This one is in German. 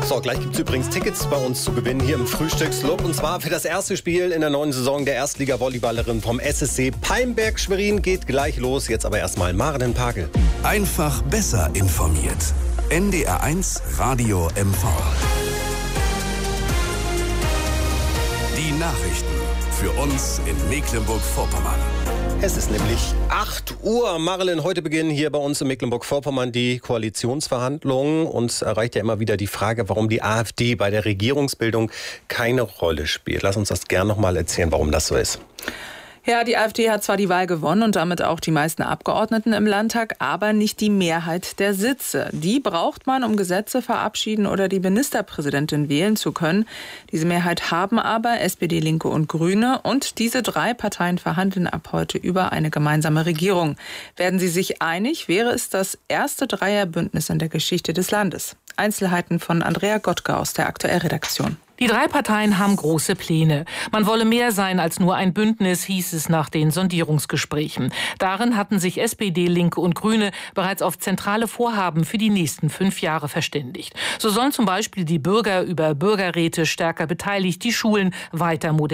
So, gleich gibt es übrigens Tickets bei uns zu gewinnen hier im Frühstücksclub. Und zwar für das erste Spiel in der neuen Saison der Erstliga-Volleyballerin vom SSC Palmberg-Schwerin. Geht gleich los. Jetzt aber erstmal Maren Pagel. Einfach besser informiert. NDR1 Radio MV. Die Nachrichten für uns in Mecklenburg-Vorpommern. Es ist nämlich 8 Uhr. Marilyn, heute beginnen hier bei uns in Mecklenburg-Vorpommern die Koalitionsverhandlungen. Uns erreicht ja immer wieder die Frage, warum die AfD bei der Regierungsbildung keine Rolle spielt. Lass uns das gerne noch mal erzählen, warum das so ist. Ja, die AfD hat zwar die Wahl gewonnen und damit auch die meisten Abgeordneten im Landtag, aber nicht die Mehrheit der Sitze. Die braucht man, um Gesetze verabschieden oder die Ministerpräsidentin wählen zu können. Diese Mehrheit haben aber SPD, Linke und Grüne. Und diese 3 Parteien verhandeln ab heute über eine gemeinsame Regierung. Werden sie sich einig, wäre es das erste Dreierbündnis in der Geschichte des Landes. Einzelheiten von Andrea Gottke aus der Aktuell-Redaktion. Die 3 Parteien haben große Pläne. Man wolle mehr sein als nur ein Bündnis, hieß es nach den Sondierungsgesprächen. Darin hatten sich SPD, Linke und Grüne bereits auf zentrale Vorhaben für die nächsten 5 Jahre verständigt. So sollen zum Beispiel die Bürger über Bürgerräte stärker beteiligt, die Schulen weiter modernisiert